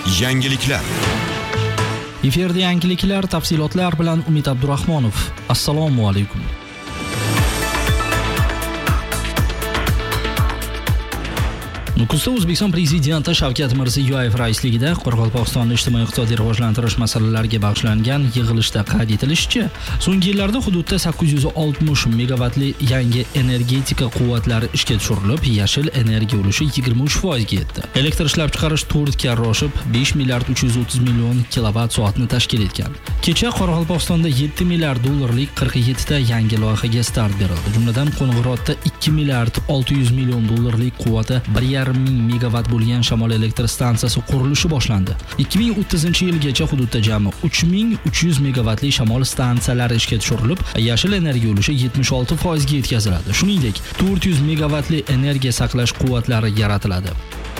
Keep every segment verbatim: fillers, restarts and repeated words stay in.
Yangiliklar. Efirda yangiliklar, tafsilotlar bilan Umid Abdurahmonov. Assalomu alaykum. Nukusda O'zbekiston Prezidenti Shavkat Mirziyoyev raisligida Qoraqalpog'istonni ijtimoiy-iqtisodiy rivojlantirish masalalariga bag'ishlangan yig'ilishda qayd etilishicha, so'nggi yillarda hududda sakkiz yuz oltmish megavatli yangi energetika quvvatlari ishga tushirilib, yashil energiya ulushi yigirma uch foizga yetdi. Elektr ishlab chiqarish to'rt karra oshib, besh milliard uch yuz o'ttiz million kilovatt soatni tashkil etgan. Kecha Qoraqalpog'istonda yetti milliard dollarlik qirq yetti ta yangi loyihaga start berildi. Jumladan, Qo'ng'irotda ikki milliard olti yuz million dollarlik quvvati bir yarim ming megawatt bo'lgan shamol elektr stansiyasi qurilishi boshlandi. ikki ming o'ttizinchi yilgacha hududda jami uch ming uch yuz megawattli shamol stansiyalari ishga tushirilib, yashil energiya ulushi yetmish olti foizga yetkaziladi. Shuningdek, to'rt yuz megawattli energiya saqlash quvvatlari yaratiladi.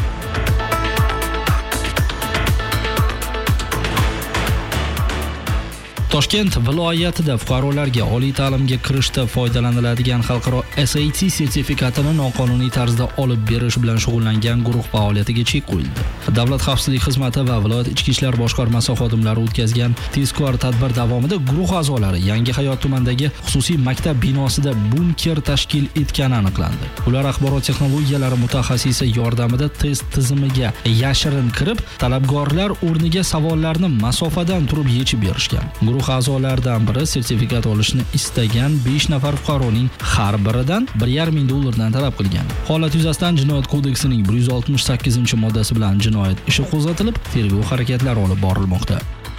Toshkent viloyatida fuqarolarga oliy ta'limga kirishda foydalaniladigan xalqaro S A T sertifikatini noqonuniy tarzda olib berish bilan shug'ullangan guruh faoliyatiga chek qo'yildi. Davlat xavfsizlik xizmati va viloyat ichki ishlar boshqarmasi xodimlari o'tkazgan tezkor tadbir davomida guruh a'zolari Yangi Hayot tumanidagi xususiy maktab binosida bunker tashkil etgani aniqlandi. Ular axborot texnologiyalari mutaxassisi yordamida test tizimiga yashirin kirib, talabgorlar o'rniga savollarni masofadan turib yechib berishgan. Guruh a'zolaridan biri sertifikat olishni istagan besh nafar fuqaroning har biridan bir yarim ming dollardan talab qilgan. Holat yuzasidan Jinoyat kodeksining bir yuz oltmish sakkizinchi moddasi bilan jinoyat ishi qo'zg'atilib, tergov harakatlari olib borilmoqda.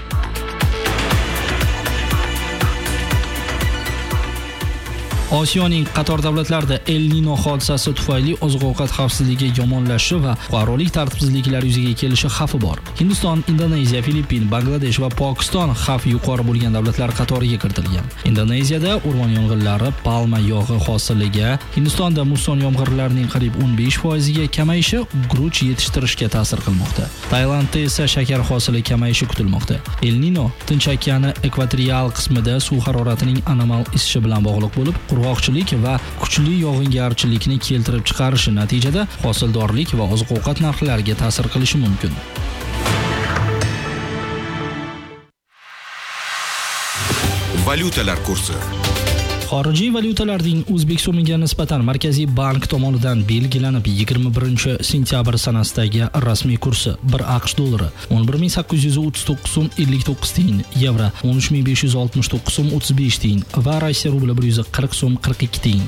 Osiyoning qator davlatlarida El Nino hodisasi tufayli oziq-ovqat xavfsizligi yomonlashishi va fuqarolik tartibsizliklar yuzaga kelishi xavfi bor. Hindiston, Indoneziya, Filippin, Bangladesh va Pokiston xavf yuqori bo'lgan davlatlar qatoriga kiritilgan. Indoneziyada o'rmon yong'inlari palma yog'i hosiliga, Hindistonda musson yomg'irlarining qariyb o'n besh foiziga kamayishi guruch yetishtirishga ta'sir qilmoqda. Tailandda esa shakar hosili kamayishi kutilmoqda. El Nino Tinch okeani ekvatorial qismida suv haroratining anomal isishi bilan bog'liq bo'lib, qurg'oqchilik va kuchli yog'ingarchilikni keltirib chiqarishi natijada hosildorlik va oziq-ovqat narxlariga ta'sir qilishi mumkin. Valyutalar kursi. Xorijiy valyutalarning O'zbek so'miga nisbatan Markaziy bank tomonidan belgilanib yigirma birinchi sentyabr sanasidagi rasmiy kursi: bir AQSh dollari o'n bir ming sakkiz yuz o'ttiz to'qqiz so'm ellik to'qqiz tiyin, yevro o'n uch ming besh yuz oltmish to'qqiz so'm o'ttiz besh tiyin va Rossiya rubli bir yuz qirq so'm qirq ikki tiyin.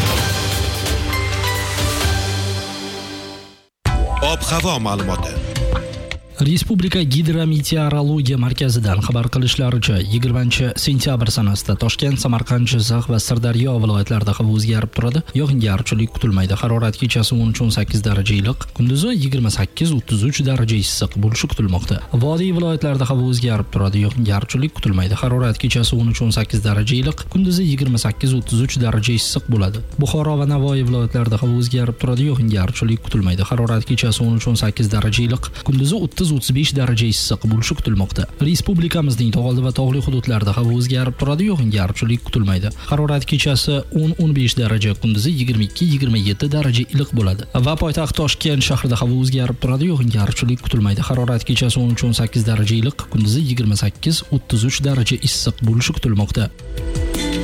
Ob-havo ma'lumoti. Respublika Gidrometeorologiya markazidan xabar qilishlaricha, yigirmanchi sentyabr sanasida Toshkent, Samarqand, Jizzax va Sirdaryo viloyatlarida havo o'zgarib turadi. Yog'ingarchilik kutilmaydi. Harorat kechasi o'n uch o'n sakkiz daraja iliq, kunduzi yigirma sakkiz o'ttiz uch daraja issiq bo'lishi kutilmoqda. Vodiy viloyatlarida havo o'zgarib turadi. Yog'ingarchilik kutilmaydi. Harorat kechasi o'n uch o'n sakkiz daraja iliq, kunduzi yigirma sakkiz o'ttiz uch daraja issiq bo'ladi. Buxoro va Navoiy viloyatlarida havo o'zgarib turadi. Yog'ingarchilik kutilmaydi. Harorat kechasi o'n uch o'n sakkiz daraja iliq, kunduzi o'ttiz o'ttiz besh daraja issiq bo'lishi kutilmoqda. Respublikamizning tog'li va tog'li hududlarida havo o'zgarib turadi, yog'ingarchilik kutilmaydi. Harorat kechasi o'n o'n besh daraja, kunduzi yigirma ikki yigirma yetti daraja iliq bo'ladi. Va poytaxt Toshkent shahrida havo o'zgarib turadi, yog'ingarchilik kutilmaydi. Harorat kechasi o'n uch o'n sakkiz daraja iliq, kunduzi yigirma sakkiz o'ttiz uch daraja issiq bo'lishi kutilmoqda.